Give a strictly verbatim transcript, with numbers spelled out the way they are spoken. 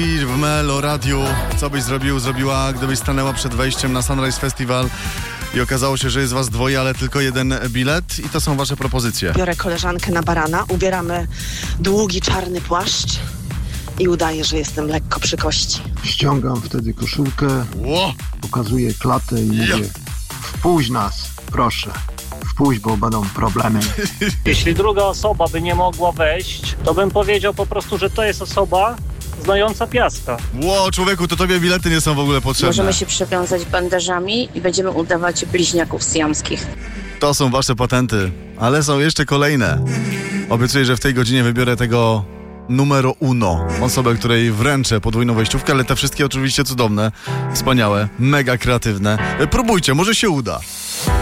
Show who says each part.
Speaker 1: I w Melo Radiu, co byś zrobił, zrobiła, gdybyś stanęła przed wejściem na Sunrise Festival i okazało się, że jest was dwoje, ale tylko jeden bilet i to są wasze propozycje.
Speaker 2: Biorę koleżankę na barana, ubieramy długi czarny płaszcz i udaję, że jestem lekko przy kości.
Speaker 3: Ściągam wtedy koszulkę,
Speaker 1: Ło!
Speaker 3: pokazuję klatę i mówię: wpuść nas, proszę. Wpuść, bo będą problemy.
Speaker 4: Jeśli druga osoba by nie mogła wejść, to bym powiedział po prostu, że to jest osoba znająca Piasta.
Speaker 1: Ło, człowieku, to tobie bilety nie są w ogóle potrzebne.
Speaker 5: Możemy się przywiązać bandażami i będziemy udawać bliźniaków syjamskich.
Speaker 1: To są wasze patenty, ale są jeszcze kolejne. Obiecuję, że w tej godzinie wybiorę tego numero uno. Osobę, której wręczę podwójną wejściówkę, ale te wszystkie oczywiście cudowne, wspaniałe, mega kreatywne. Próbujcie, może się uda.